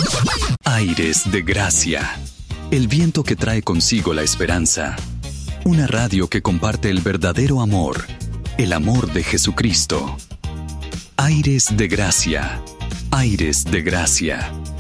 Aires de Gracia. El viento que trae consigo la esperanza. Una radio que comparte el verdadero amor. El amor de Jesucristo. Aires de Gracia. Aires de Gracia.